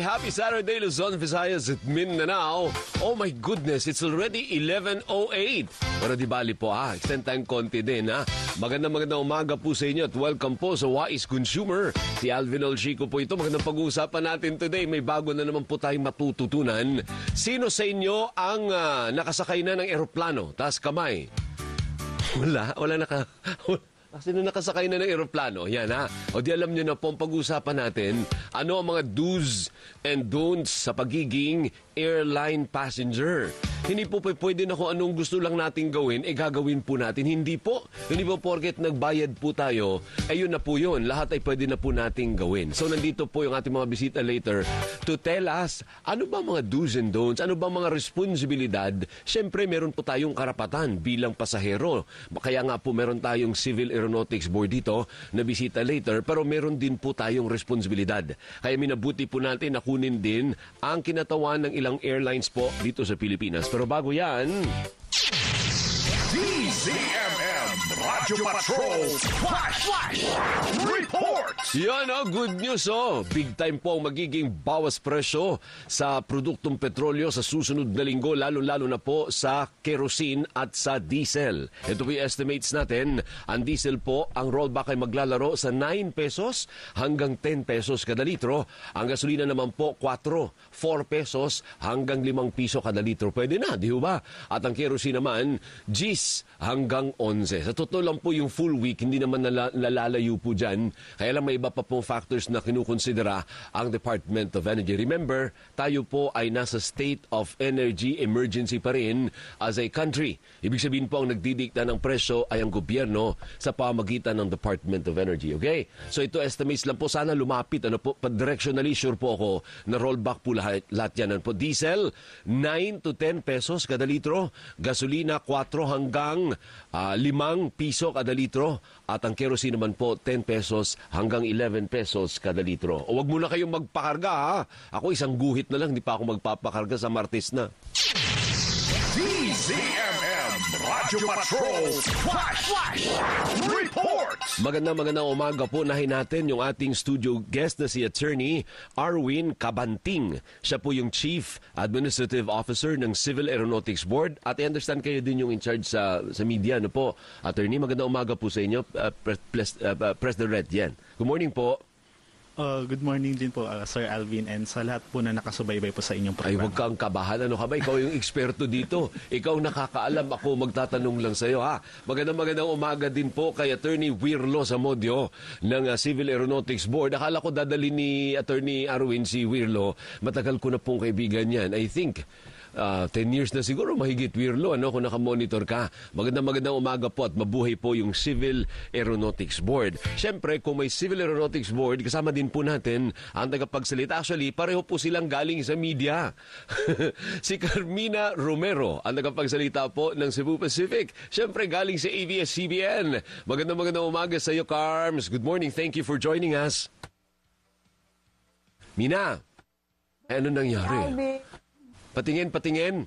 happy Saturday, Luzon, Visayas at Mindanao. Oh my goodness, it's already 11:08. Pero di bali po extend tayong konti din Magandang umaga po sa inyo at welcome po sa Wise Consumer. Si Alvin Olchico po ito. Magandang pag-uusapan natin today. May bago na naman po tayong matututunan. Sino sa inyo ang nakasakay na ng eroplano? Taas kamay. Wala Sino nakasakay na ng eroplano? Yan O di alam nyo na po ang pag-usapan natin. Ano ang mga do's and don'ts sa pagiging airline passenger? Hindi po pwede na kung anong gusto lang natin gawin, gagawin po natin. Hindi po porket nagbayad po tayo, yun na po yun. Lahat ay pwede na po natin gawin. So nandito po yung ating mga bisita later to tell us, ano ba mga do's and don'ts? Ano ba mga responsibilidad? Siyempre, meron po tayong karapatan bilang pasahero. Kaya nga po meron tayong Civil Aeronautics Board dito na bisita later, pero meron din po tayong responsibilidad. Kaya minabuti po natin na kunin din ang kinatawan ng ilang airlines po dito sa Pilipinas. Pero bago yan... DZMM Radyo Patrol Flash Report! Yan good news Big time po ang magiging bawas presyo sa produktong petrolyo sa susunod na linggo, lalo-lalo na po sa kerosene at sa diesel. Ito po yung estimates natin. Ang diesel po, ang rollback ay maglalaro sa 9 pesos hanggang 10 pesos kada litro. Ang gasolina naman po, 4 pesos hanggang 5 piso kada litro. Pwede na, di ba? At ang kerosene naman, G's hanggang 11. Sa totoo lang po yung full week, hindi naman nalalayo po dyan. Kaya lang may iba pa pong factors na kinukonsidera ang Department of Energy. Remember, tayo po ay nasa state of energy emergency pa rin as a country. Ibig sabihin po ang nagdidikta ng presyo ay ang gobyerno sa pamagitan ng Department of Energy. Okay? So ito estimates lang po. Sana lumapit. Directionally sure po ako na rollback po lahat yan. Diesel, 9 to 10 pesos kada litro. Gasolina, 4 hanggang 5 piso kada litro. At ang kerosene naman po, 10 pesos hanggang 11 pesos kada litro. O wag muna kayong magpakarga Ako isang guhit na lang, hindi pa ako magpapakarga sa Martes na. DZMM Radyo Patrol Flash Report! Magandang umaga po. Nahin natin yung ating studio guest na si Attorney Arwin Cabanting. Siya po yung Chief Administrative Officer ng Civil Aeronautics Board. At I understand kayo din yung in charge sa media. Ano po? Attorney, magandang umaga po sa inyo. Press the red yan. Good morning po. Good morning din po, Sir Alvin, and sa lahat po na nakasubaybay po sa inyong programa. Ay, huwag kang kabahan. Ano ka ba? Ikaw yung eksperto dito. Ikaw nakakaalam. Ako magtatanong lang sa'yo, Magandang umaga din po kay Attorney Wirlo Zamudio ng Civil Aeronautics Board. Akala ko dadali ni Attorney Arwin si Wirlo. Matagal ko na pong kaibigan yan. I think 10 years na siguro, mahigit, Wirlo, kung nakamonitor ka. Magandang umaga po at mabuhay po yung Civil Aeronautics Board. Siyempre, kung may Civil Aeronautics Board, kasama din po natin ang tagapagsalita. Actually, pareho po silang galing sa media. Si Carmina Romero, ang tagapagsalita po ng Cebu Pacific. Siyempre, galing sa ABS-CBN. Magandang umaga sa iyo, Carms. Good morning. Thank you for joining us. Mina, ano nangyari? Patingin.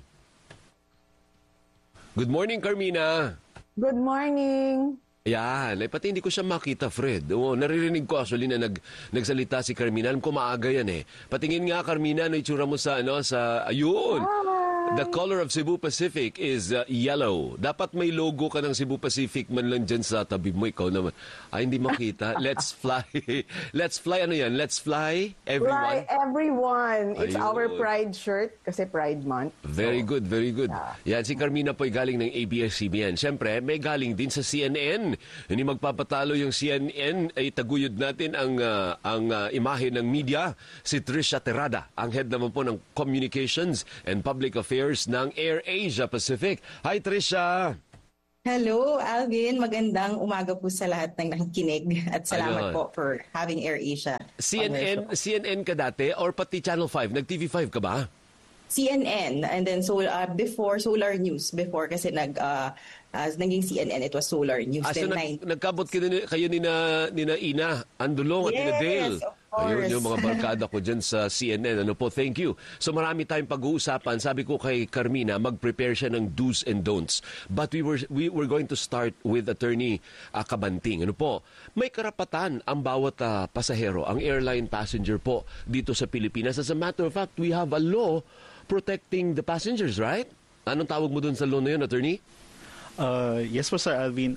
Good morning, Carmina. Good morning. Yan. Pati hindi ko siya makita, Fred. Naririnig ko actually na nagsalita si Carmina. Alam ko maaga yan Patingin nga, Carmina, ano itsura mo sa ayun. The color of Cebu Pacific is yellow. Dapat may logo ka ng Cebu Pacific man lang dyan sa tabi mo. Ikaw naman. Ay, hindi makita. Let's fly. Let's fly, ano yan? Let's fly, everyone? Fly, everyone. It's Ayun. our Pride shirt kasi Pride Month. Very good, very good. Yan, si Carmina po ay galing ng ABS-CBN. Siyempre, may galing din sa CNN. Hindi magpapatalo yung CNN ay taguyod natin ang imahe ng media. Si Trisha Terrada, ang head naman po ng Communications and Public Affairs ng AirAsia Pacific. Hi, Trisha! Hello, Alvin. Magandang umaga po sa lahat ng nakikinig at salamat po for having AirAsia. CNN ka dati or pati Channel 5? Nag-TV5 ka ba? CNN and then before Solar News before kasi naging CNN it was Solar News. So nagkabot kayo ni na Ina Andulong at ni na Dale. Ayun yung mga barkada ko dyan sa CNN. Ano po, thank you. So marami tayong pag-uusapan. Sabi ko kay Carmina, mag-prepare siya ng do's and don'ts. But we were going to start with Attorney Cabanting. Ano po, may karapatan ang bawat pasahero, ang airline passenger po dito sa Pilipinas. As a matter of fact, we have a law protecting the passengers, right? Anong tawag mo dun sa law na yun, Attorney? Yes po, Sir Alvin.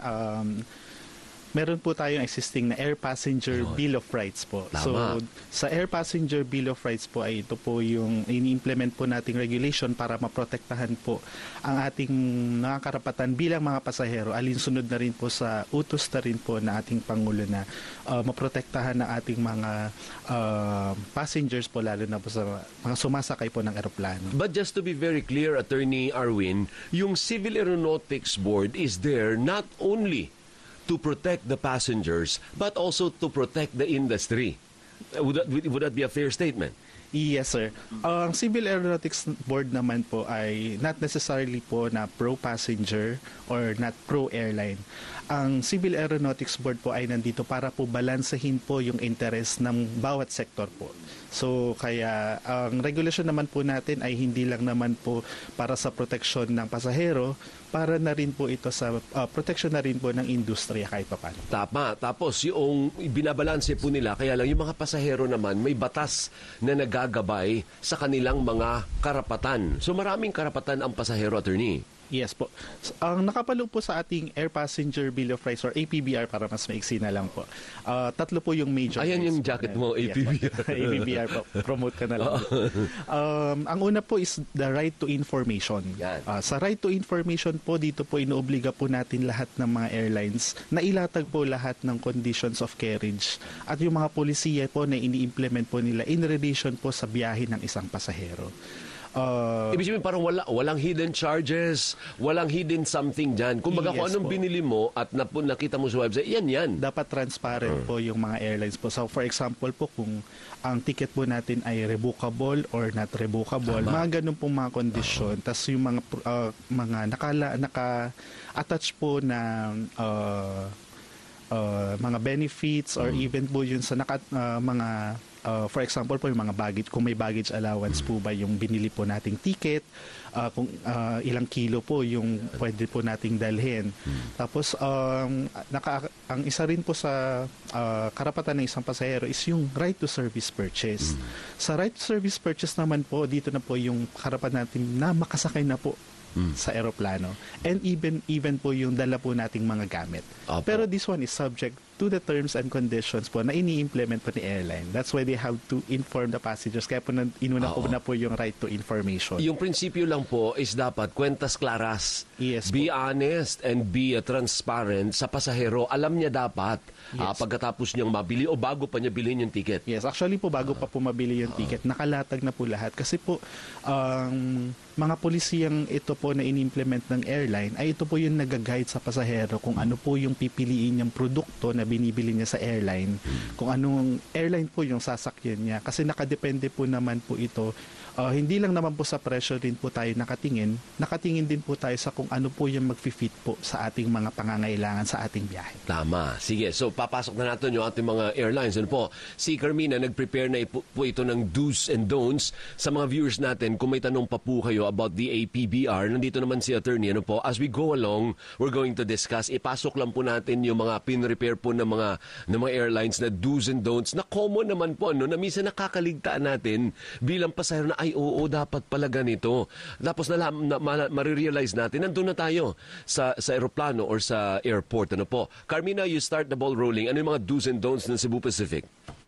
Meron po tayong existing na Air Passenger Bill of Rights po. Tama. So, sa Air Passenger Bill of Rights po ay ito po yung ini-implement po nating regulation para maprotektahan po ang ating mga karapatan bilang mga pasahero. Alinsunod na rin po sa utos na rin po na ating Pangulo na maprotektahan ang ating mga passengers po, lalo na po sa mga sumasakay po ng eroplano. But just to be very clear, Attorney Arwin, yung Civil Aeronautics Board is there not only to protect the passengers, but also to protect the industry. Would that be a fair statement? Yes, sir. Ang Civil Aeronautics Board naman po ay not necessarily po na pro-passenger or not pro-airline. Ang Civil Aeronautics Board po ay nandito para po balansehin po yung interest ng bawat sektor po. So kaya ang regulasyon naman po natin ay hindi lang naman po para sa proteksyon ng pasahero, para na rin po ito sa proteksyon na rin po ng industriya kahit paano. Tama. Tapos yung binabalanse po nila, kaya lang yung mga pasahero naman may batas na nagagabay sa kanilang mga karapatan. So maraming karapatan ang pasahero, Attorney. Yes po. Ang nakapalo po sa ating Air Passenger Bill of Rights or APBR, para mas maiksi na lang po. Tatlo po yung major. Ayan yung rights jacket po. mo, APBR. Yes, APBR po. Promote ka na lang. Ang una po is the right to information. Sa right to information po, dito po inoobliga po natin lahat ng mga airlines na ilatag po lahat ng conditions of carriage at yung mga polisiya po na ini-implement po nila in relation po sa biyahe ng isang pasahero. Ibig sabihin parang walang hidden charges, walang hidden something dyan. Kung baga kung Yes anong po. binili mo at nakita mo sa website, yan. Dapat transparent po yung mga airlines po. So for example po, kung ang ticket po natin ay revocable or not revocable, mga ganun pong mga kondisyon. Tas yung mga naka-attach po na mga benefits or even po yun sa mga for example po yung mga baggage, kung may baggage allowance po ba yung binili po nating ticket, kung ilang kilo po yung pwede po nating dalhin. Tapos ang isa rin po sa karapatan ng isang pasahero is yung right to service purchase. Sa right to service purchase naman po, dito na po yung karapatan natin na makasakay na po sa eroplano, and even po yung dala po nating mga gamit. Opo. Pero this one is subject to the terms and conditions po na ini-implement po ni airline. That's why they have to inform the passengers. Kaya po inuna po na po yung right to information. Yung prinsipyo lang po is dapat kwentas claras. Yes Be honest and be transparent sa pasahero. Alam niya dapat Yes. pagkatapos niyang mabili o bago pa niya bilhin yung ticket. Yes, actually po bago pa po mabili yung ticket, nakalatag na po lahat. Kasi po, mga polisiyang ito po na in-implement ng airline, ay ito po yung nag-guide sa pasahero kung ano po yung pipiliin niyang produkto na binibili niya sa airline, kung anong airline po yung sasakyan niya. Kasi nakadepende po naman po ito. Hindi lang naman po sa presyo din po tayo nakatingin din po tayo sa kung ano po yung mag-fit po sa ating mga pangangailangan sa ating biyahe. Tama. Sige, so papasok na natin yung ating mga airlines. Ano po? Si Carmina, nag-prepare na po ito ng do's and don'ts sa mga viewers natin. Kung may tanong pa po kayo about the APBR, nandito naman si attorney. Ano po? As we go along, we're going to discuss. Ipasok lang po natin yung mga pin-repair po ng mga airlines na do's and don'ts na common naman po, ano, na minsan nakakaligtaan natin bilang pasahero na ay oo, dapat pala ganito. Tapos marirealize natin, nandun na tayo sa aeroplano or sa airport. Ano po? Carmina, you start the ball rolling. Ano yung mga do's and don'ts ng Cebu Pacific?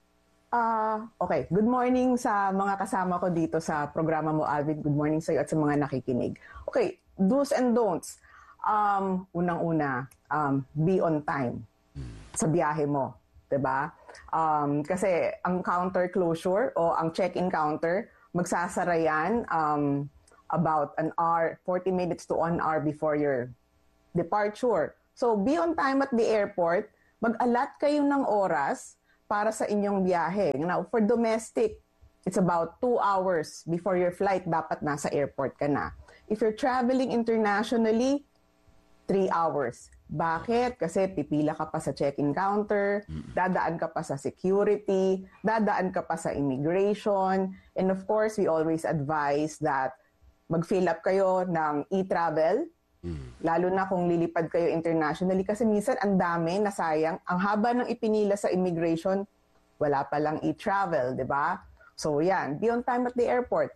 Okay. Good morning sa mga kasama ko dito sa programa mo, Alvin. Good morning sa iyo at sa mga nakikinig. Okay, do's and don'ts. Unang-una, be on time sa biyahe mo. Diba? Kasi ang counter closure o ang check-in counter, magsasara yan about an hour, 40 minutes to 1 hour before your departure. So, be on time at the airport. Mag-allot kayo ng oras para sa inyong biyahe. Now, for domestic, it's about 2 hours before your flight. Dapat nasa airport ka na. If you're traveling internationally, 3 hours. Bakit? Kasi pipila ka pa sa check-in counter, dadaan ka pa sa security, dadaan ka pa sa immigration, and of course, we always advise that mag-fill up kayo ng e-travel, lalo na kung lilipad kayo internationally kasi minsan ang dami, nasayang, ang haba ng ipinila sa immigration, wala pa lang e-travel, di ba? So yan, be on time at the airport.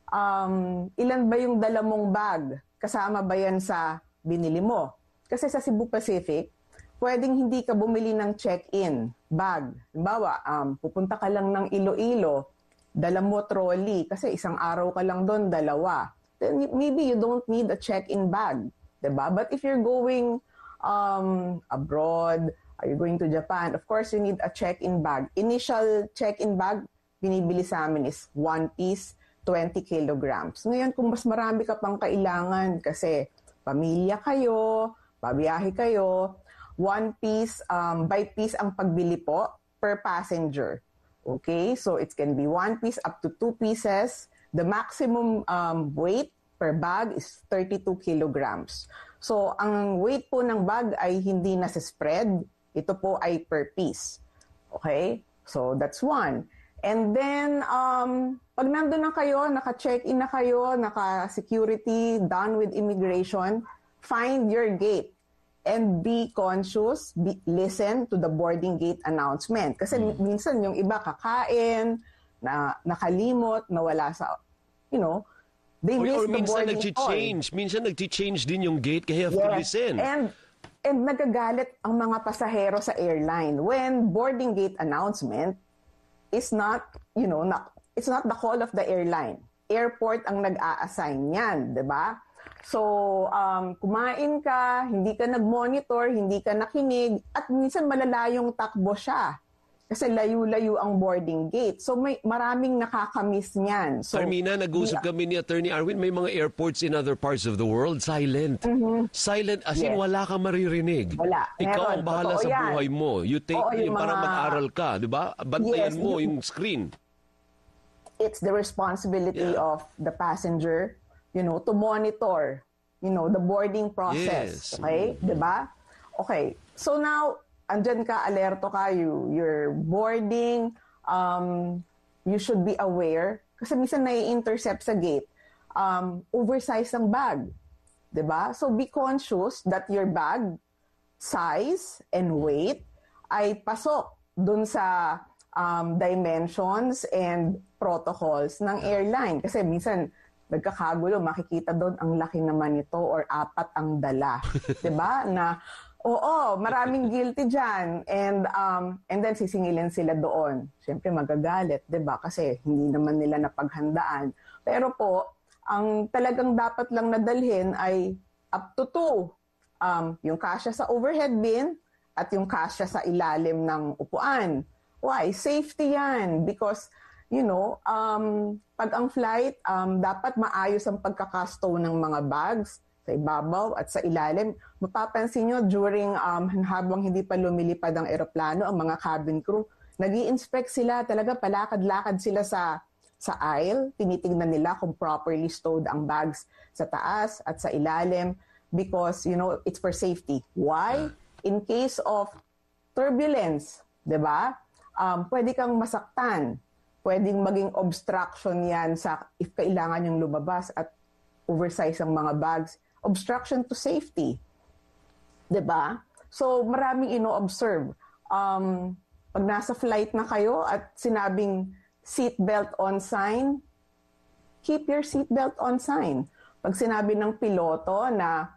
Ilan ba yung dala mong bag? Kasama ba yan sa binili mo? Kasi sa Cebu Pacific, pwedeng hindi ka bumili ng check-in bag. Halimbawa, pupunta ka lang ng Iloilo, dala mo trolley, kasi isang araw ka lang doon, 2. Then maybe you don't need a check-in bag. Diba? But if you're going abroad, are you going to Japan, of course, you need a check-in bag. Initial check-in bag, binibili sa amin is 1 piece, 20 kilograms. Ngayon, kung mas marami ka pang kailangan kasi pamilya kayo, pabiyahe kayo, 1 piece, by piece ang pagbili po per passenger. Okay? So it can be 1 piece up to 2 pieces. The maximum weight per bag is 32 kilograms. So ang weight po ng bag ay hindi nasa-spread. Ito po ay per piece. Okay? So that's one. And then, pag nandun na kayo, naka-check-in na kayo, naka-security, done with immigration, find your gate and be conscious, listen to the boarding gate announcement. Kasi minsan yung iba kakain, nakalimot, nawala sa, they miss the boarding call. Minsan nag-change din yung gate kaya have to listen. And nagagalit ang mga pasahero sa airline when boarding gate announcement is not, it's not the call of the airline. Airport ang nag-a-assign yan, di ba? So, kumain ka, hindi ka nag-monitor, hindi ka nakinig, at minsan malalayong takbo siya. Kasi layo-layo ang boarding gate. So, maraming nakakamiss niyan. So, Carmina, nag-usap kami ni Attorney Arwin, may mga airports in other parts of the world, silent. Silent, as in wala kang maririnig. Wala. Ikaw ang bahala sa buhay mo. You take yung para mga... mag-aral ka, di ba? Bantayan mo yung screen. It's the responsibility of the passenger, to monitor, the boarding process. Yes. Okay? Diba? Okay. So now, andyan ka, alerto ka, you're boarding, you should be aware, kasi minsan nai-intercept sa gate, oversize ang bag. Diba? So be conscious that your bag size and weight ay pasok dun sa dimensions and protocols ng airline. Kasi minsan, nagkakagulo, makikita doon ang laki naman nito or 4 ang dala. Diba? Na, oo, maraming guilty dyan. And then sisingilin sila doon. Siyempre magagalit, diba? Kasi hindi naman nila napaghandaan. Pero po, ang talagang dapat lang nadalhin ay up to 2. Yung kasya sa overhead bin at yung kasya sa ilalim ng upuan. Why? Safety yan. Because, pag ang flight, dapat maayos ang pagkakastow ng mga bags sa ibabaw at sa ilalim. Mapapansin nyo, during habang hindi pa lumilipad ang eroplano, ang mga cabin crew, nag-i-inspect sila, talaga palakad-lakad sila sa aisle, tinitingnan nila kung properly stowed ang bags sa taas at sa ilalim because, it's for safety. Why? In case of turbulence, di ba? Pwede kang masaktan. Pwedeng maging obstruction yan if kailangan yung lumabas at oversize ang mga bags. Obstruction to safety. Diba? So, maraming ino-observe. Pag nasa flight na kayo at sinabing seatbelt on sign, keep your seatbelt on sign. Pag sinabi ng piloto na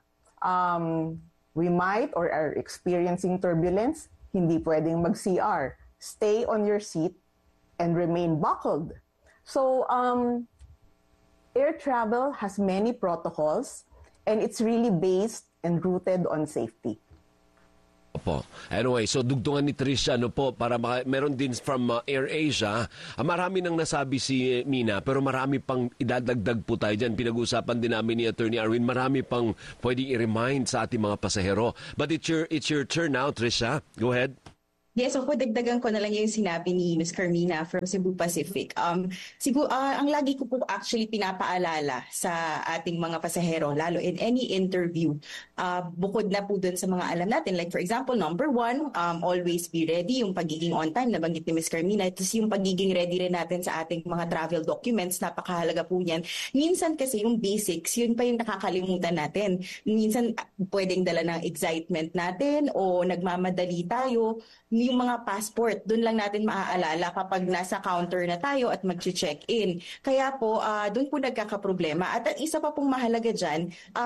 we might or are experiencing turbulence, hindi pwedeng mag-CR. Stay on your seat and remain buckled. So, air travel has many protocols and it's really based and rooted on safety. Opo. Anyway, so dugtungan ni Tricia, para meron din from AirAsia. Marami nang nasabi si Mina, pero marami pang idadagdag po tayo dyan. Pinag-uusapan din namin ni Attorney Arwin, marami pang pwedeng i-remind sa ating mga pasahero. But it's your turn now, Tricia. Go ahead. Yes, so dagdagan ko na lang yung sinabi ni Ms. Carmina from Cebu Pacific. Siguro, ang lagi ko po actually pinapaalala sa ating mga pasahero, lalo in any interview, bukod na po dun sa mga alam natin. Like for example, number 1, always be ready, yung pagiging on time, nabanggit ni Ms. Carmina. Tapos yung pagiging ready rin natin sa ating mga travel documents, napakahalaga po yan. Minsan kasi yung basics, yun pa yung nakakalimutan natin. Minsan pwedeng dala ng excitement natin o nagmamadali tayo. Yung mga passport, doon lang natin maaalala kapag nasa counter na tayo at mag-check-in. Kaya po, doon po nagkakaproblema. At isa pa pong mahalaga dyan,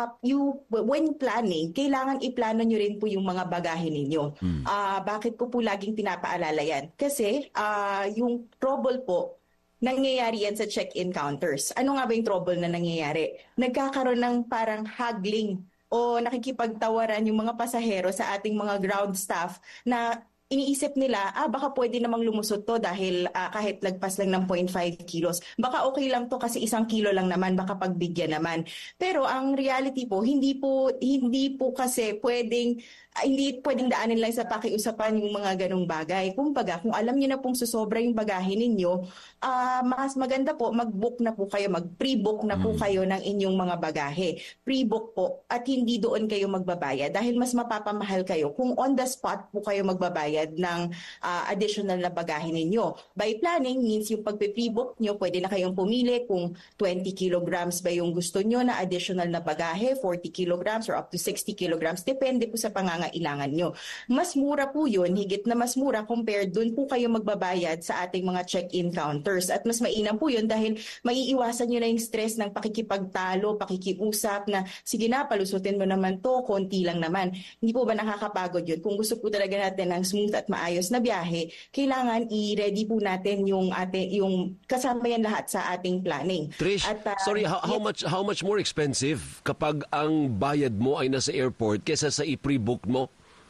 when planning, kailangan iplano nyo rin po yung mga bagahe ninyo. Bakit ko po laging pinapaalala yan? Kasi yung trouble po, nangyayari yan sa check-in counters. Ano nga ba yung trouble na nangyayari? Nagkakaroon ng parang haggling o nakikipagtawaran yung mga pasahero sa ating mga ground staff na iniisip nila, baka pwede namang lumusot to dahil kahit lagpas lang ng 0.5 kilos. Baka okay lang to kasi 1 kilo lang naman, baka pagbigyan naman. Pero ang reality po, hindi po kasi hindi pwedeng daanin lang sa pakiusapan yung mga ganong bagay. Kumbaga, kung alam niyo na pong susobra yung bagahe ninyo, mas maganda po, mag-book na po kayo, mag-pre-book na po kayo ng inyong mga bagahe. Pre-book po at hindi doon kayo magbabayad dahil mas mapapamahal kayo kung on the spot po kayo magbabayad ng additional na bagahe ninyo. By planning means yung pagpe-pre-book nyo, pwede na kayong pumili kung 20 kilograms ba yung gusto nyo na additional na bagahe, 40 kilograms or up to 60 kilograms. Depende po sa pangangailangan nyo. Mas mura po yun, higit na mas mura compared dun po kayo magbabayad sa ating mga check-in counters. At mas mainam po yun dahil maiiwasan nyo na yung stress ng pakikipagtalo, pakikiusap na sige na, palusutin mo naman to, konti lang naman. Hindi po ba nakakapagod yun? Kung gusto po talaga natin ng smooth at maayos na biyahe, kailangan i-ready po natin yung kasama yan lahat sa ating planning. Trish, at, sorry, how much more expensive kapag ang bayad mo ay nasa airport kesa sa i-pre-book mo?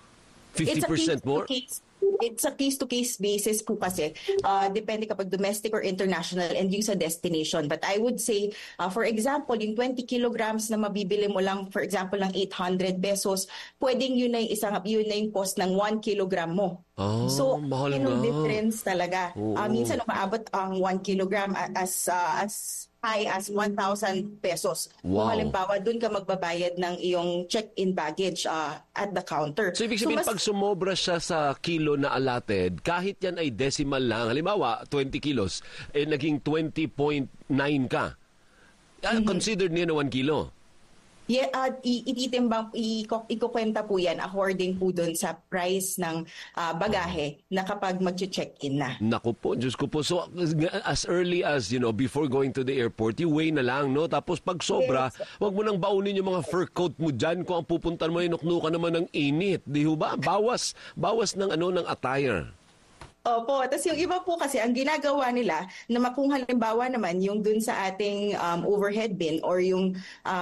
50% more? It's a case-to-case basis po kasi. Depende kapag domestic or international and yung sa destination. But I would say, for example, yung 20 kilograms na mabibili mo lang, for example, ng 800 pesos, pwedeng yun na yung cost ng 1 kilogram mo. So, mahal yun yung nga. difference talaga. Minsan umaabot ang 1 kilogram as high as 1,000 pesos. Wow. Kung halimbawa, dun ka magbabayad ng iyong check-in baggage at the counter. So, ibig sabihin, pag sumobra siya sa kilo na allotted, kahit yan ay decimal lang, halimbawa, 20 kilos, naging 20.9 ka. Considered niya na 1 kilo. Yeah, ititimbang, ikukwenta po yan according po dun sa price ng bagahe na kapag mag-check-in na. Naku po, Diyos ko po. So, as early as, before going to the airport, you weigh na lang, no? Tapos pag sobra, wag mo nang baunin yung mga fur coat mo dyan. Kung ang pupuntan mo, inuknukan naman ng init. Di ba? Bawas ng attire. Opo, tapos yung iba po kasi ang ginagawa nila na kung halimbawa naman yung dun sa ating overhead bin or yung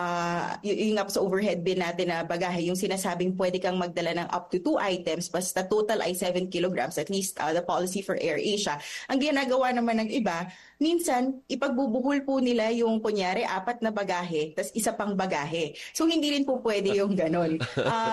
sa overhead bin natin na bagahe, yung sinasabing pwede kang magdala ng up to 2 items basta total ay 7 kilograms, at least the policy for AirAsia. Ang ginagawa naman ng iba, minsan ipagbubuhol po nila yung kunyari 4 na bagahe tas isa pang bagahe. So hindi rin po pwede yung ganon.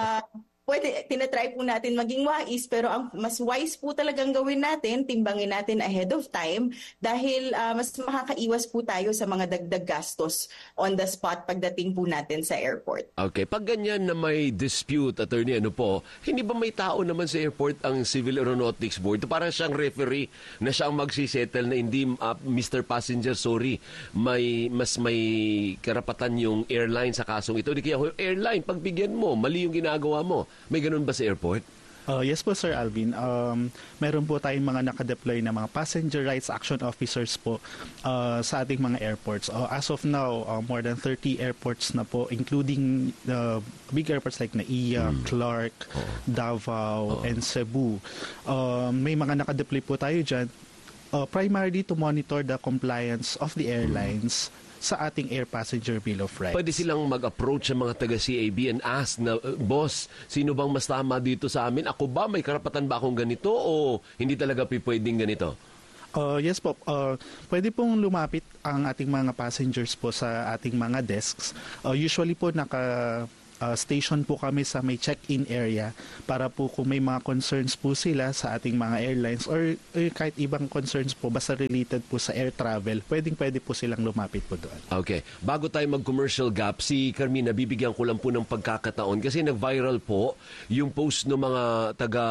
Tinatry po natin maging wise, pero ang mas wise po talagang gawin natin, timbangin natin ahead of time dahil mas makakaiwas po tayo sa mga dagdag gastos on the spot pagdating po natin sa airport. Okay, pag ganyan na may dispute, attorney, hindi ba may tao naman sa airport ang Civil Aeronautics Board? Parang siyang referee na siyang magsisettle na hindi, Mr. Passenger, sorry, may karapatan yung airline sa kasong ito. Hindi kaya airline, pagbigyan mo, mali yung ginagawa mo. May ganun ba sa airport? Yes po, Sir Alvin. Meron po tayong mga nakadeploy na mga passenger rights action officers po sa ating mga airports. As of now, more than 30 airports na po, including the big airports like NAIA, Clark, Davao, and Cebu. May mga nakadeploy po tayo dyan, primarily to monitor the compliance of the airlines sa ating Air Passenger Bill of Rights. Pwede silang mag-approach sa mga taga-CAB and ask na, boss, sino bang mas tama dito sa amin? Ako ba? May karapatan ba akong ganito o hindi talaga pwedeng ganito? Yes po. Pwede pong lumapit ang ating mga passengers po sa ating mga desks. Usually po station po kami sa may check-in area para po kung may mga concerns po sila sa ating mga airlines or kahit ibang concerns po basta related po sa air travel, pwede po silang lumapit po doon. Okay. Bago tayo mag-commercial gap, si Carmina, bibigyan ko lang po ng pagkakataon kasi nag-viral po yung post ng mga taga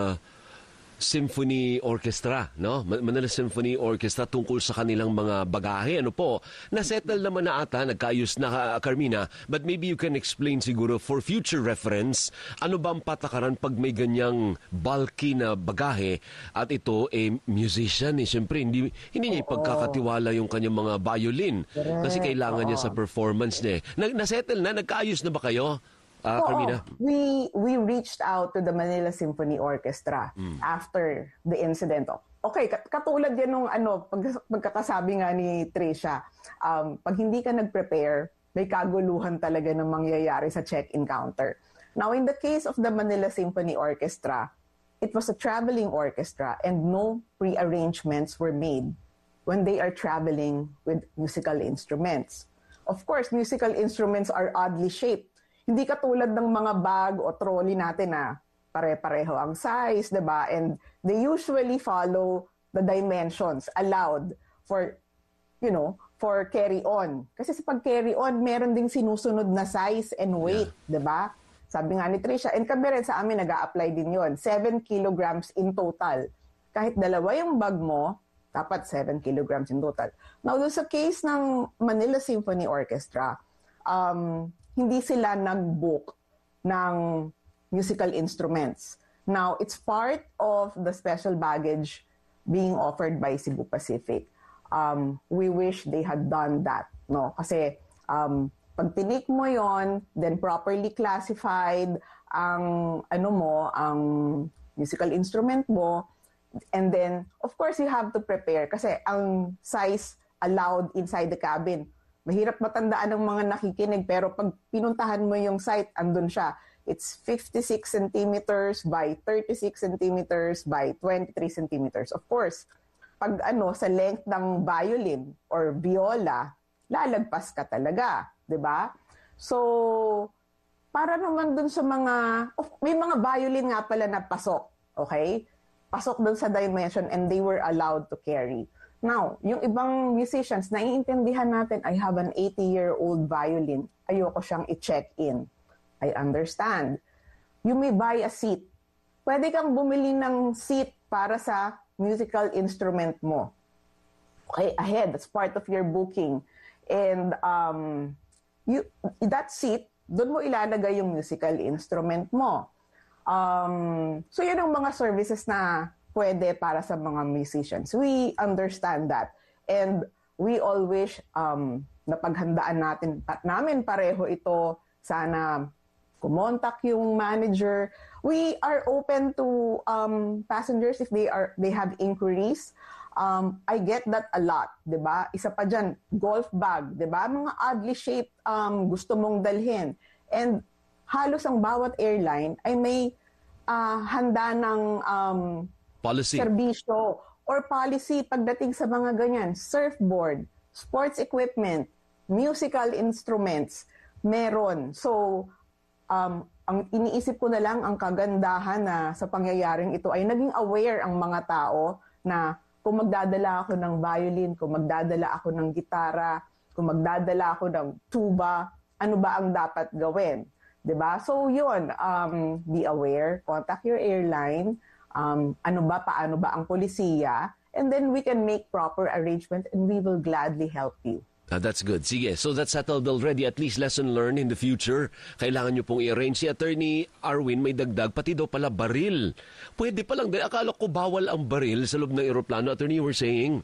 Symphony Orchestra, no? Manila Symphony Orchestra tungkol sa kanilang mga bagahe. Ano po? Na-settle naman na ata, nagkaayos na, Carmina, but maybe you can explain siguro for future reference, ano ba ang patakaran pag may ganyang bulky na bagahe at ito musician Siyempre, hindi niya ipagkakatiwala yung kanyang mga violin kasi kailangan niya sa performance niya. Na-settle na? Nagkaayos na ba kayo? Carmina? We reached out to the Manila Symphony Orchestra after the incident. Okay, katulad yan nung pagkakasabi nga ni Tricia, pag hindi ka nag-prepare, may kaguluhan talaga na mangyayari sa check-in counter. Now, in the case of the Manila Symphony Orchestra, it was a traveling orchestra and no pre-arrangements were made when they are traveling with musical instruments. Of course, musical instruments are oddly shaped. Hindi katulad ng mga bag o trolley natin na pare-pareho ang size, diba? And they usually follow the dimensions allowed for, for carry-on. Kasi sa pag-carry-on, meron ding sinusunod na size and weight, diba? Sabi nga ni Tricia, and kami rin sa amin nag-a-apply din yon 7 kilograms in total. Kahit dalawa yung bag mo, dapat 7 kilograms in total. Now, doon sa case ng Manila Symphony Orchestra, hindi sila nag-book ng musical instruments. Now, it's part of the special baggage being offered by Cebu Pacific. We wish they had done that, no? Kasi pag tinik mo yon, then properly classified ang ang musical instrument mo, and then of course you have to prepare kasi ang size allowed inside the cabin. Mahirap matandaan ng mga nakikinig pero pag pinuntahan mo yung site, andun siya. It's 56 centimeters by 36 centimeters by 23 centimeters. Of course, pag sa length ng violin or viola, lalagpas ka talaga, 'di ba? So, para naman dun sa may mga violin nga pala na pasok, okay? Pasok dun sa dimension and they were allowed to carry. Now, yung ibang musicians, naiintindihan natin, I have an 80-year-old violin. Ayoko siyang i-check-in. I understand. You may buy a seat. Pwede kang bumili ng seat para sa musical instrument mo. Okay, ahead. That's part of your booking. And that seat, doon mo ilalagay yung musical instrument mo. So, yun ang mga services na pwede para sa mga musicians. We understand that. And we all wish na paghandaan namin pareho ito. Sana kumontak yung manager. We are open to passengers if they have inquiries. I get that a lot, 'di ba? Isa pa diyan, golf bag, 'di ba? Mga oddly shaped gusto mong dalhin. And halos ang bawat airline ay may handa ng policy. Serbisyo or policy pagdating sa mga ganyan. Surfboard, sports equipment, musical instruments, meron. So, ang iniisip ko na lang ang kagandahan na sa pangyayaring ito ay naging aware ang mga tao na kung magdadala ako ng violin, kung magdadala ako ng gitara, kung magdadala ako ng tuba, ano ba ang dapat gawin? 'Di ba? So, yun, be aware, contact your airline, paano ba ang polisiya, and then we can make proper arrangement and we will gladly help you. That's good. Sige, so that's settled already. At least lesson learned in the future. Kailangan nyo pong i-arrange. Si Attorney Arwin may dagdag, pati daw pala baril. Pwede pa lang. Akala ko bawal ang baril sa loob ng eroplano. Attorney, you were saying?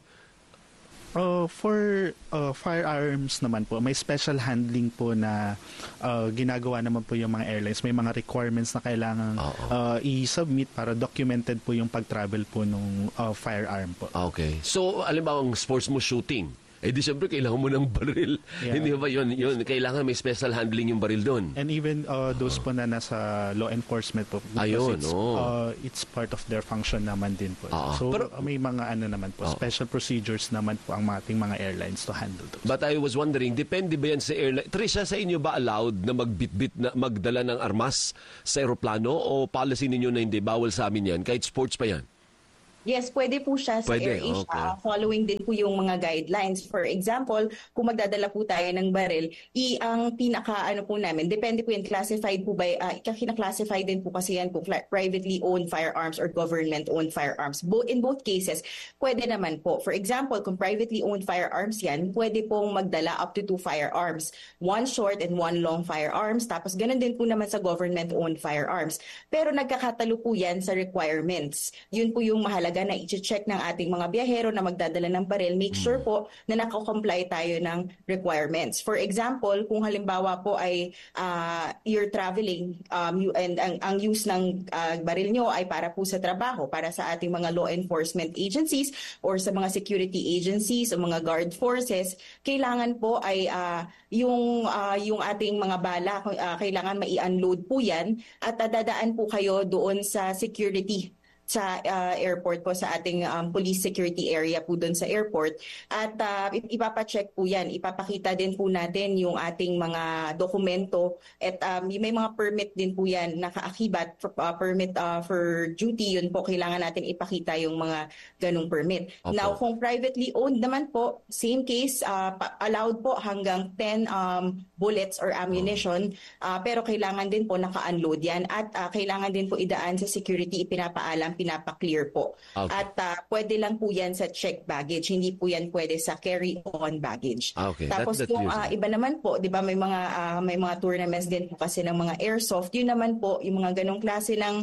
For firearms naman po, may special handling po na ginagawa naman po yung mga airlines. May mga requirements na kailangan i-submit para documented po yung pag-travel po ng firearm po. Okay. So, alam ba ang sports mo shooting? Eh di syempre kailangan mo ng baril. Yeah. Hindi ba yun? Kailangan may special handling yung baril doon. And even those po na nasa law enforcement po. Ayun, it's part of their function naman din po. Ah, So pero- may mga naman po, special procedures naman po ang ating mga airlines to handle those. But I was wondering, depende ba yan sa airline? Trisha, sa inyo ba allowed na magbitbit na magdala ng armas sa eroplano o policy ninyo na hindi bawal sa amin yan kahit sports pa yan? Yes, pwede po siya sa Pwede, AirAsia, okay. following din po yung mga guidelines. For example, kung magdadala po tayo ng baril, ang pinaka-ano po namin, depende po yan, classified po by, kina-classify din po kasi yan po, privately owned firearms or government-owned firearms. In both cases, pwede naman po. For example, kung privately owned firearms yan, pwede pong magdala up to 2 firearms. 1 short and 1 long firearms. Tapos ganun din po naman sa government-owned firearms. Pero nagkakatalo po yan sa requirements. Yun po yung mahalaga na i-check ng ating mga biyahero na magdadala ng baril, make sure po na nakakomply tayo ng requirements. For example, kung halimbawa po ay you're traveling and ang use ng baril nyo ay para po sa trabaho, para sa ating mga law enforcement agencies or sa mga security agencies o mga guard forces, kailangan po ay yung ating mga bala, kailangan mai-unload po yan at dadaan po kayo doon sa security sa airport po, sa ating police security area po doon sa airport. At ipapacheck po yan. Ipapakita din po natin yung ating mga dokumento at may mga permit din po yan nakaakibat, permit for duty, yun po kailangan natin ipakita yung mga ganung permit. Opo. Now, kung privately owned naman po, same case, allowed po hanggang 10 bullets or ammunition, pero kailangan din po naka-unload yan at kailangan din po idaan sa security, pinapaalam, pinapa-clear po. Okay. At pwede lang po yan sa checked baggage, hindi po yan pwede sa carry-on baggage. Okay. Tapos That's kung useful. iba naman po, 'di ba, may mga tournaments din po kasi ng mga airsoft, yun naman po yung mga ganong klase ng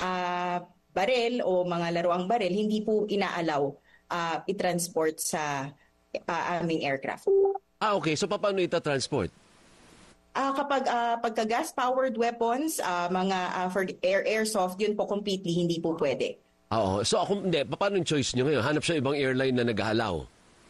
baril o mga laruang baril, hindi po inaalaw i-transport sa aming aircraft. Okay. So paano ita-transport? Kapag pagka gas-powered weapons, mga for airsoft, yun po completely hindi po pwede. Oo. So hindi, paano yung choice nyo ngayon? Hanap siya ibang airline na naghahalaw?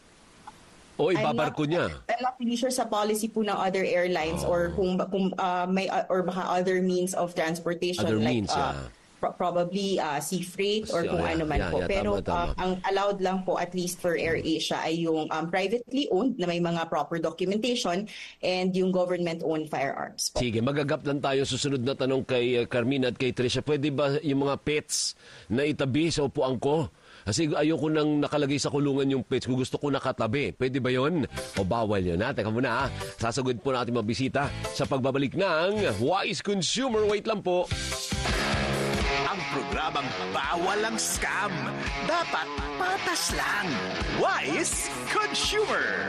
O ibabarko niya? I'm not really sure sa policy po ng other airlines or kung may or baka other means of transportation, Other like means, yeah. probably sea freight or kung ano man po. Yeah, Pero tama. ang allowed lang po, at least for AirAsia, ay yung privately owned na may mga proper documentation and yung government-owned firearms po. Sige, magagap lang tayo susunod na tanong kay Carmina at kay Tricia. Pwede ba yung mga pets na itabi sa upuan ko? Kasi ayoko nang nakalagay sa kulungan yung pets. Kung gusto ko nakatabi. Pwede ba yon? O bawal yun? Teka muna. Sasagod po natin mabisita sa pagbabalik ng Wise Consumer. Wait lang po. Ang programang bawal ang scam. Dapat patas lang. Wise Consumer.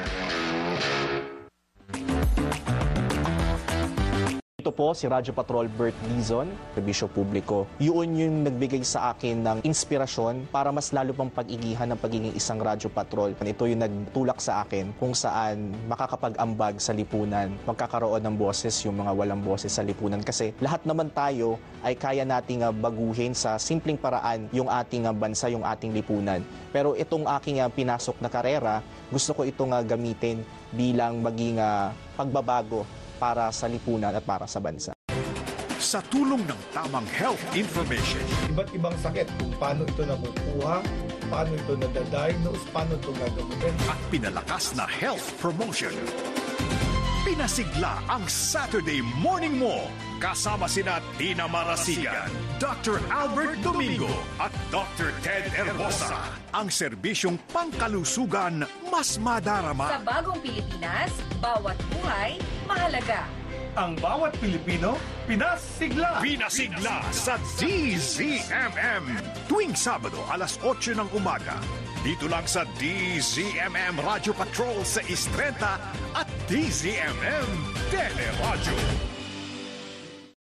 Ito po si Radyo Patrol Bert Dizon, Serbisyo Publiko. Yun yung nagbigay sa akin ng inspirasyon para mas lalo pang pag-igihan ng pagiging isang Radyo Patrol. Ito yung nagtulak sa akin kung saan makakapag-ambag sa lipunan, magkakaroon ng boses yung mga walang boses sa lipunan. Kasi lahat naman tayo ay kaya nating baguhin sa simpleng paraan yung ating bansa, yung ating lipunan. Pero itong aking pinasok na karera, gusto ko itong gamitin bilang maging pagbabago para sa lipunan at para sa bansa. Sa tulong ng tamang health information, Iba't ibang sakit, kung paano ito nakukuha, paano ito nadadiagnose, paano ito gagamitin. at pinalakas na health promotion. Pinasigla ang Saturday Morning Mo kasama sina Tina Marasigan, Dr. Albert Domingo at Dr. Ted Herbosa. Ang serbisyong pangkalusugan mas madarama. Sa bagong Pilipinas, bawat buhay mahalaga. Ang bawat Pilipino, pinasigla! Pinasigla sa DZMM tuwing Sabado alas 8 ng umaga. Dito lang sa DZMM Radio Patrol sa 6:30 at DZMM Teleradyo.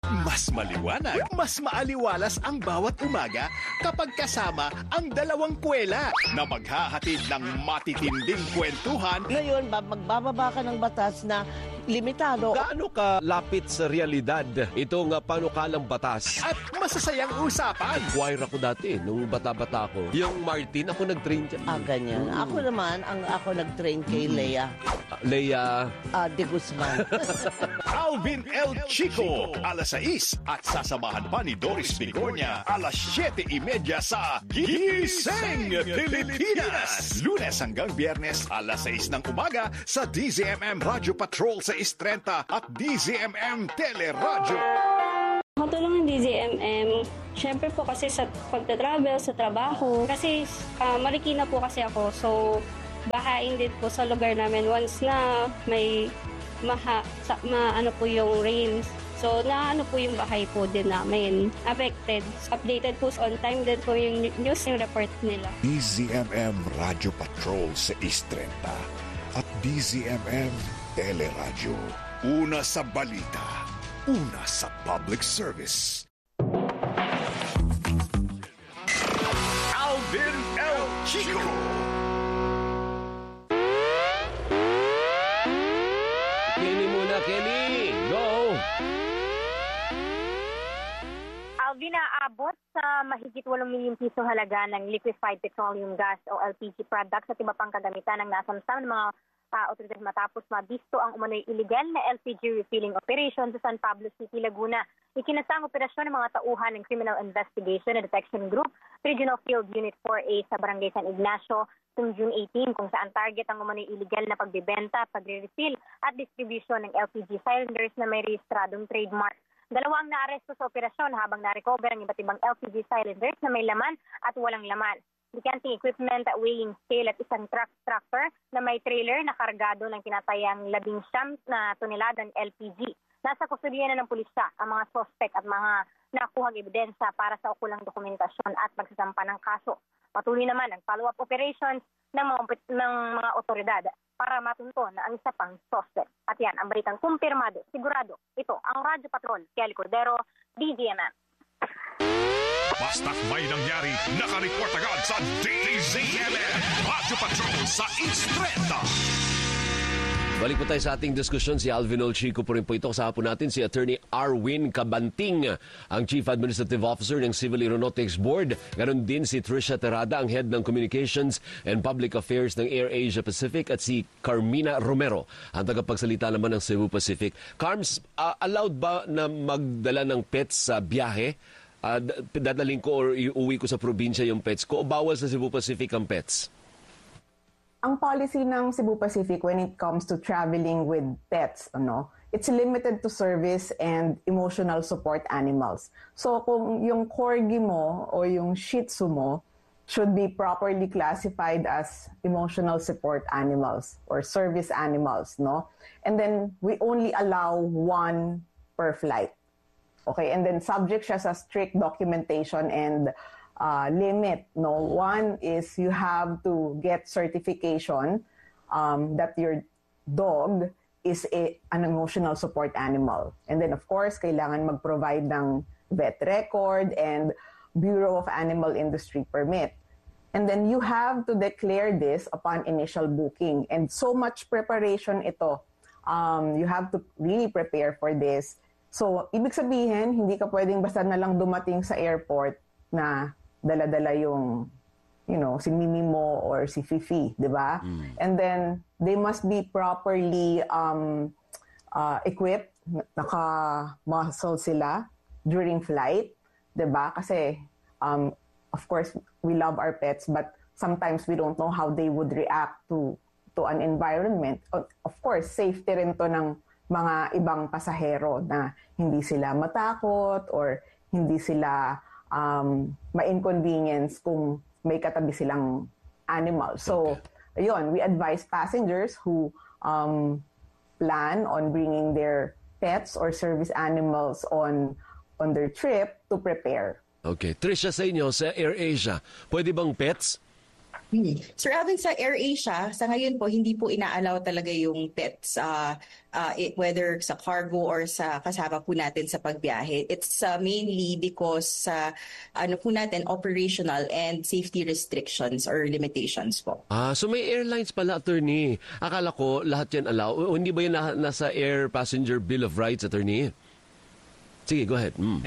Mas maliwanag, mas maaliwalas ang bawat umaga kapag kasama ang dalawang kwela na maghahatid ng matitinding kwentuhan. Ngayon, magbababa ka ng batas na limitado. Gaano ka lapit sa realidad itong panukalang batas? At masasayang usapan. Choir ako dati, nung bata-bata ko. Yung Martin, ako nag-train dyan. Ganyan. Ako naman, ako nag-train kay Lea. Leia. De Guzman. Alvin L. Chico, alas 6 at sasamahan pa ni Doris Bigornia, alas 7:30 sa Gising Pilipinas. Lunes hanggang Biyernes, alas 6 ng umaga sa DZMM Radio Patrol sa 6:30 at DZMM Teleradyo. Makatulong ng DZMM, syempre po kasi sa pagta-travel, sa trabaho. Kasi Marikina po kasi ako, so bahain din po sa lugar namin once na may ano po yung rains. So, ano po yung bahay po din namin. Affected. Updated po on time din po yung news yung report nila. DZMM Radio Patrol sa 6:30 at DZMM Teleradyo. Una sa balita, una sa public service. Alvin L. Chico. Kenny muna, Kenny. Go! Alvin, naabot sa mahigit 8 milyong piso halaga ng liquefied petroleum gas o LPG products at iba pang kagamitan ng nasamsam ng mga otoridad matapos mabisto ang umano'y illegal na LPG refilling operation sa San Pablo City, Laguna. Ikinasa ang operasyon ng mga tauhan ng Criminal Investigation and Detection Group, Regional Field Unit 4A sa Barangay San Ignacio noong June 18, kung saan target ang umano'y illegal na pagbebenta, pagre-refill at distribution ng LPG cylinders na may rehistradong trademark. Dalawang naaresto sa operasyon habang na-recover ang iba't ibang LPG cylinders na may laman at walang laman. Canting equipment, weighing scale at isang tractor na may trailer na kargado ng tinatayang 19 na toneladang LPG. Nasa kustudiya na ng pulisya ang mga suspect at mga nakuhang ebidensya para sa ukulang dokumentasyon at pagsasampa ng kaso. Patuloy naman ang follow-up operations ng mga otoridad para matunton na ang isa pang suspect. At yan, ang balitang kumpirmado, sigurado. Ito ang Radyo Patrol, Kelly Cordero, DZMM. Basta't may nangyari, nakareport agad sa DZMM Radio Patrol sa 6:30. Balik po tayo sa ating diskusyon. Si Alvin L. Chico po rin po ito. Kasama po natin si Attorney Arwin Cabanting, ang Chief Administrative Officer ng Civil Aeronautics Board. Ganon din si Trisha Terada, ang Head ng Communications and Public Affairs ng AirAsia Pacific, at si Carmina Romero, ang tagapagsalita naman ng Cebu Pacific. Carms, allowed ba na magdala ng pets sa biyahe? Dadaling ko or iuwi ko sa probinsya yung pets ko, o bawal sa Cebu Pacific ang pets? Ang policy ng Cebu Pacific when it comes to traveling with pets, it's limited to service and emotional support animals. So kung yung corgi mo o yung Shih Tzu mo should be properly classified as emotional support animals or service animals, no? And then we only allow one per flight. Okay, and then subject siya sa strict documentation and limit. No, one is you have to get certification that your dog is an emotional support animal. And then of course, kailangan mag-provide ng vet record and Bureau of Animal Industry permit. And then you have to declare this upon initial booking. And so much preparation ito. You have to really prepare for this. So, ibig sabihin, hindi ka pwedeng basta na lang dumating sa airport na dala-dala yung, si Mimi mo or si Fifi, di ba? And then, they must be properly equipped, naka-muscle sila during flight, di ba? Kasi, of course, we love our pets, but sometimes we don't know how they would react to an environment. Of course, safety rin to ng mga ibang pasahero na hindi sila matakot or hindi sila ma-inconvenience kung may katabi silang animal. So, ayun, we advise passengers who plan on bringing their pets or service animals on their trip to prepare. Okay. Trisha, sa inyo, sa AirAsia, pwede bang pets? Sir Alvin, sa AirAsia, sa ngayon po, hindi po inaalaw talaga yung pets, whether sa cargo or sa kasama po natin sa pagbiyahe. It's mainly because po natin, operational and safety restrictions or limitations po. So may airlines pala, attorney. Akala ko lahat yan allow. O hindi ba yun nasa Air Passenger Bill of Rights, attorney? Sige, go ahead.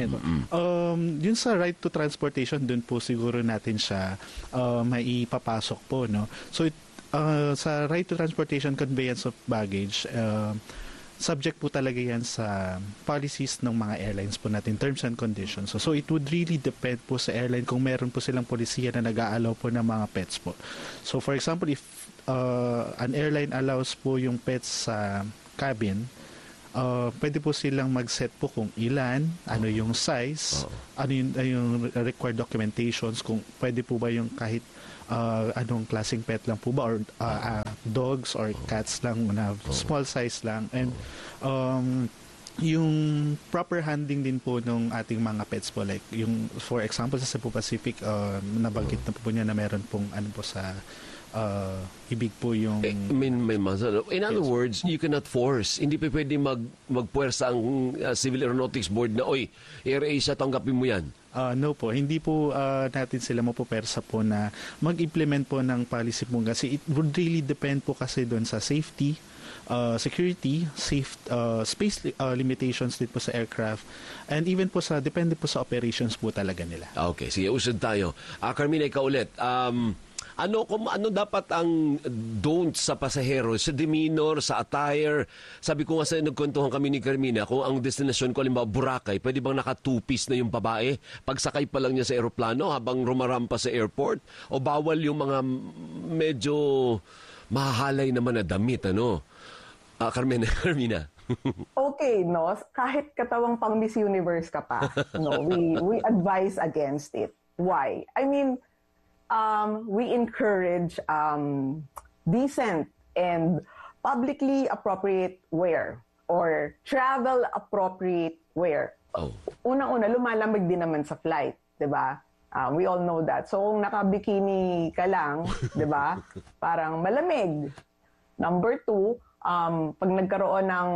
Yun sa right to transportation, dun po siguro natin siya maipapasok po, no? So sa right to transportation, conveyance of baggage, subject po talaga yan sa policies ng mga airlines po natin, terms and conditions. So it would really depend po sa airline kung meron po silang polisiya na nag-aalaw po ng mga pets po. So for example, if an airline allows po yung pets sa cabin, pwede po silang mag-set po kung ilan, ano yung size, ano yung required documentations, kung pwede po ba yung kahit anong klaseng pet lang po ba, or dogs or cats lang na small size lang. And yung proper handling din po ng ating mga pets po, like yung for example sa Cebu Pacific, nabanggit na po niya na meron pong ano po sa ibig po yung... In other words, you cannot force. Hindi pa pwede magpuwersa ang Civil Aeronautics Board na, oy, AirAsia, tanggapin mo yan. No po, hindi po natin sila mapupersa po na mag-implement po ng policy po kasi it would really depend po kasi doon sa safety, security, space limitations din po sa aircraft, and even po depende po sa operations po talaga nila. Okay, sige, usad tayo. Carmina, ikaw ulit. Ano dapat ang don't sa pasahero, sa demeanor, sa attire? Sabi ko nga nagkwentuhan kami ni Carmina, kung ang destinasyon ko, halimbawa Boracay, pwede bang naka two-piece na yung babae? Pagsakay pa lang niya sa eroplano habang rumarampa sa airport? O bawal yung mga medyo mahahalay naman na damit, ano? Carmina. Okay, no? Kahit katawang pang Miss Universe ka pa, no, we advise against it. Why? I mean, we encourage decent and publicly appropriate wear or travel appropriate wear. Unang-una, lumalamig din naman sa flight, 'di ba? We all know that. So kung naka-bikini ka lang, 'di ba? Parang malamig. Number 2, pag nagkaroon ng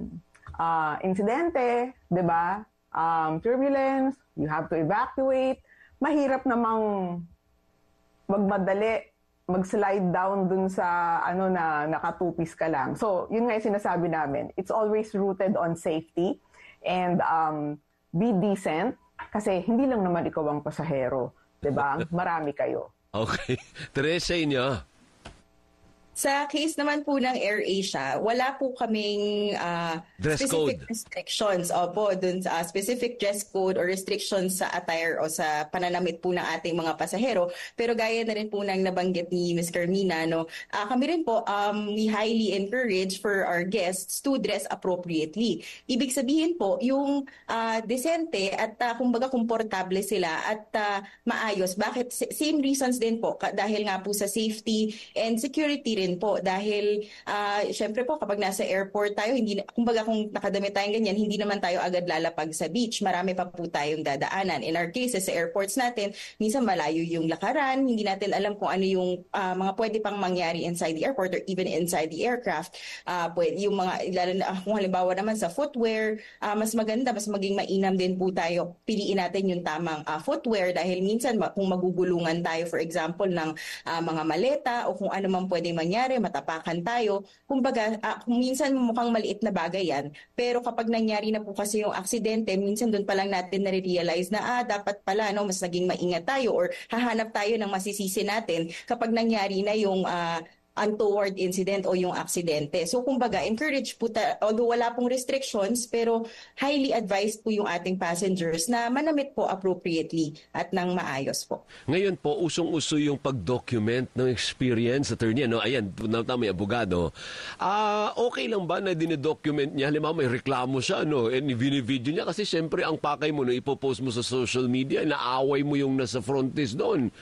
insidente, 'di ba? Turbulence, you have to evacuate. Mahirap namang magmadali, mag-slide down dun sa na nakatupis ka lang. So, yun nga yung sinasabi namin. It's always rooted on safety and be decent kasi hindi lang naman ikaw ang pasahero. Diba? Marami kayo. Okay. Teresa, inyo? Sa case naman po ng AirAsia, wala po kaming specific restrictions. Opo, dun sa specific dress code or restrictions sa attire o sa pananamit po ng ating mga pasahero. Pero gaya na rin po ng nabanggit ni Ms. Carmina, no, kami rin po, we highly encourage for our guests to dress appropriately. Ibig sabihin po, yung decente at kumbaga komportable sila at maayos. Bakit? Same reasons din po, dahil nga po sa safety and security rin po dahil syempre po kapag nasa airport tayo, kumbaga kung nakadamit tayong ganyan, hindi naman tayo agad lalapag sa beach. Marami pa po tayong dadaanan. In our cases, sa airports natin, minsan malayo yung lakaran, hindi natin alam kung ano yung mga pwede pang mangyari inside the airport or even inside the aircraft. Yung mga, kung halimbawa naman sa footwear, mas maganda, mas maging mainam din po tayo. Piliin natin yung tamang footwear dahil minsan kung magugulungan tayo, for example, ng mga maleta o kung ano man pwedeng mangyari, matapakan tayo. Kumbaga, kung minsan mukhang maliit na bagay yan, pero kapag nangyari na po kasi yung aksidente, minsan doon pa lang natin nare-realize na dapat pala mas naging maingat tayo or hahanap tayo ng masisisi natin kapag nangyari na yung untoward incident o yung aksidente. So kumbaga, encourage po, although wala pong restrictions, pero highly advised po yung ating passengers na manamit po appropriately at nang maayos po. Ngayon po, usong-uso yung pag-document ng experience, attorney. Ayan, may abogado. Okay lang ba na dinidocument niya? Halimbawa, may reklamo siya, and video niya kasi syempre ang pakay mo na ipopost mo sa social media, naaway mo yung nasa frontis doon.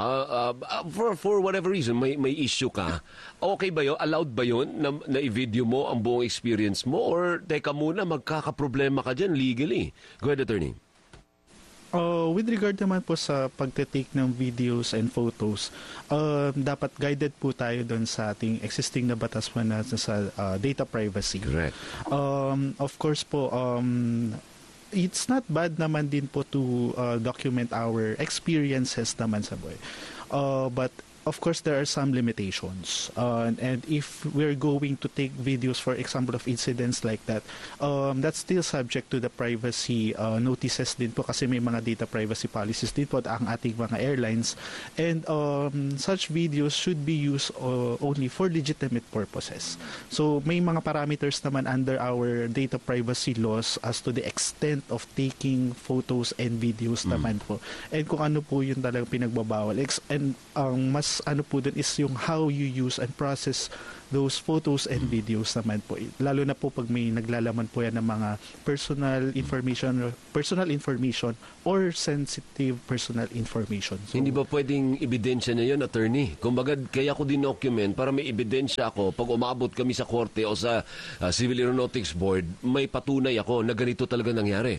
For whatever reason, may issue ka. Okay ba yun? Allowed ba yun na i-video mo ang buong experience mo? Or teka muna, magkakaproblema ka dyan legally? Go ahead, attorney. With regard naman po sa pagte-take ng videos and photos, dapat guided po tayo doon sa ating existing na batas po na sa data privacy. Correct. Of course po, it's not bad naman din po to document our experiences naman sa buhay. But of course, there are some limitations. And if we're going to take videos, for example, of incidents like that, that's still subject to the privacy notices din po kasi may mga data privacy policies din po ang ating mga airlines. And such videos should be used only for legitimate purposes. So may mga parameters naman under our data privacy laws as to the extent of taking photos and videos naman po. And kung ano po yung talagang pinagbabawal. And mas ano po dun is yung how you use and process those photos and videos naman po. Lalo na po pag may naglalaman po yan ng mga personal information or sensitive personal information. So, hindi ba pwedeng ebidensya na yun, attorney? Kumbaga, kaya ko din-document para may ebidensya ako pag umabot kami sa korte o sa Civil Aeronautics Board, may patunay ako na ganito talaga nangyari.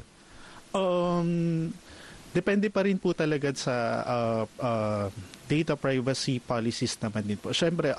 Depende pa rin po talaga sa data privacy policies naman din po. Siyempre,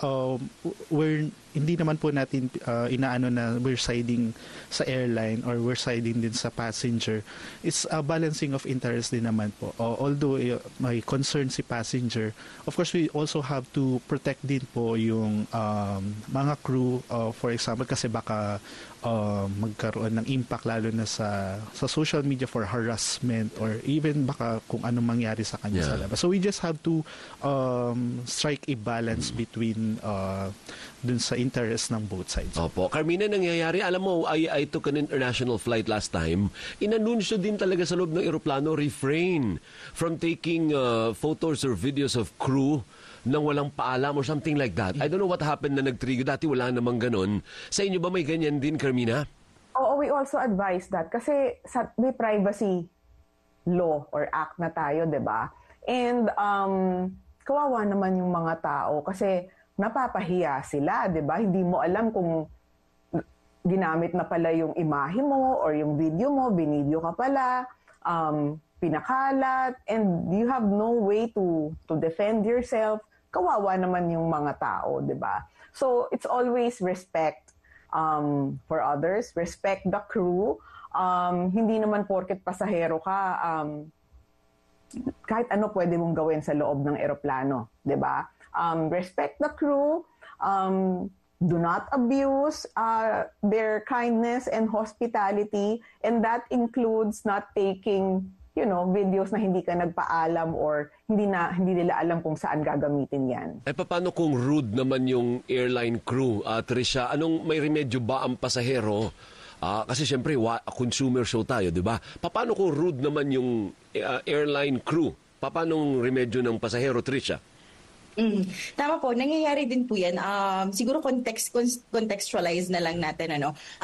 hindi naman po natin inaano na we're siding sa airline or we're siding din sa passenger. It's a balancing of interest din naman po. Although may concern si passenger, of course we also have to protect din po yung mga crew, for example, kasi baka magkaroon ng impact lalo na sa social media for harassment or even baka kung anong mangyari sa kanya sa labas. So we just have to strike a balance between dun sa interest ng both sides. Opo. Carmina, nangyayari, alam mo, I took an international flight last time. Inanunsyo din talaga sa loob ng eroplano, refrain from taking photos or videos of crew nang walang paalam or something like that. I don't know what happened na nag-trigger. Dati wala namang ganun. Sa inyo ba may ganyan din, Carmina? Oo, we also advise that kasi may privacy law or act na tayo, di ba? And kawawa naman yung mga tao kasi napapahiya sila, di ba? Hindi mo alam kung ginamit na pala yung imahe mo or yung video mo, binidyo ka pala, pinakalat, and you have no way to defend yourself. Kawawa naman yung mga tao, di ba? So, it's always respect for others, respect the crew. Hindi naman porket pasahero ka, kahit ano pwede mong gawin sa loob ng eroplano, di ba? Respect the crew, do not abuse their kindness and hospitality, and that includes not taking videos na hindi ka nagpaalam or hindi nila alam kung saan gagamitin yan. Paano kung rude naman yung airline crew, Tricia? May remedyo ba ang pasahero? Kasi syempre, consumer show tayo, di ba? Paano kung rude naman yung airline crew? Paano remedyo ng pasahero, Tricia? Tama po, nangyayari din po yan. Siguro contextualize na lang natin.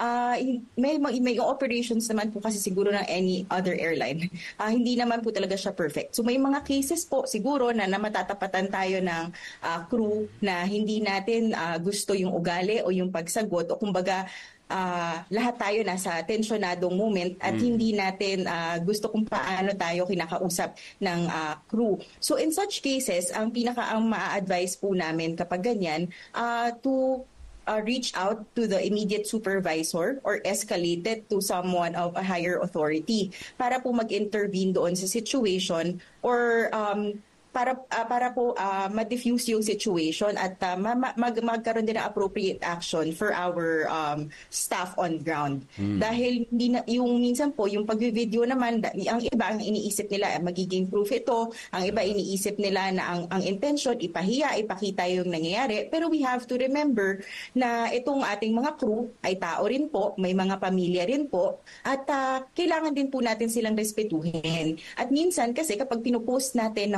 May operations naman po kasi siguro ng any other airline. Hindi naman po talaga siya perfect. So may mga cases po siguro na matatapatan tayo ng crew na hindi natin gusto yung ugali o yung pagsagot o kumbaga lahat tayo nasa tensionadong moment at hindi natin gusto kung paano tayo kinakausap ng crew. So in such cases, ang ma-advise po namin kapag ganyan, to reach out to the immediate supervisor or escalate it to someone of a higher authority para po mag-intervene doon sa situation or para po ma-diffuse yung situation at magkaroon din ng appropriate action for our staff on ground. Dahil yung minsan po, yung pag-video naman, ang iba ang iniisip nila magiging proof ito, ang iba iniisip nila na ang intention ipahiya, ipakita yung nangyayari. Pero we have to remember na itong ating mga crew ay tao rin po, may mga pamilya rin po, at kailangan din po natin silang respetuhin. At minsan kasi kapag pinupost natin ng walang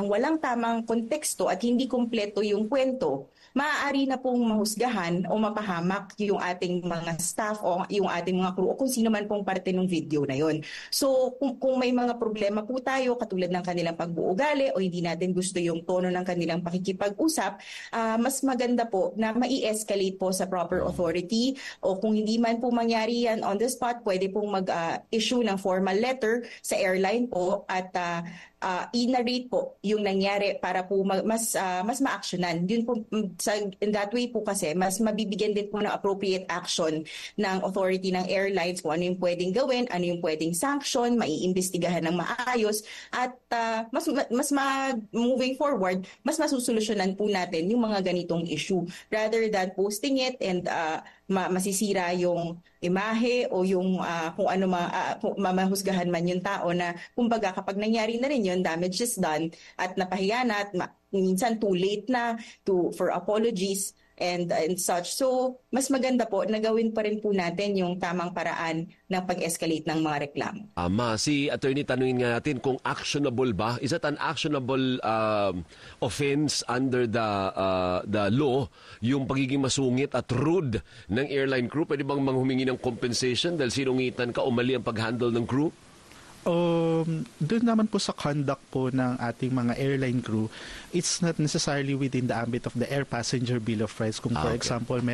tamang konteksto at hindi kumpleto yung kwento, maaari na pong mahusgahan o mapahamak yung ating mga staff o yung ating mga crew o kung sino man pong parte ng video na yon. So kung may mga problema po tayo katulad ng kanilang pag-uugali o hindi natin gusto yung tono ng kanilang pakikipag-usap, mas maganda po na mai-escalate po sa proper authority o kung hindi man po mangyari yan on the spot, pwede pong mag-issue ng formal letter sa airline po at i-narrate po yung nangyari para po mas ma-actionan. Yun po, in that way po kasi mas mabibigyan din po ng appropriate action ng authority ng airlines kung ano yung pwedeng gawin, ano yung pwedeng sanction, maiimbestigahan ng maayos at moving forward, mas masusolusyonan po natin yung mga ganitong issue rather than posting it and masisira yung imahe o yung kung ano mamahusgahan man yung tao na kumbaga kapag nangyari na rin yun, damage is done at napahiya na at minsan too late na for apologies and such. So, mas maganda po na gawin pa rin po natin yung tamang paraan ng pag-escalate ng mga reklamo. Si Attorney, tanungin nga natin kung actionable ba? Is it an actionable offense under the law yung pagiging masungit at rude ng airline crew? Pwede bang manghumingi ng compensation dahil sinungitan ka o mali ang pag-handle ng crew? Doon naman po sa conduct po ng ating mga airline crew, it's not necessarily within the ambit of the Air Passenger Bill of Rights. Kung for example,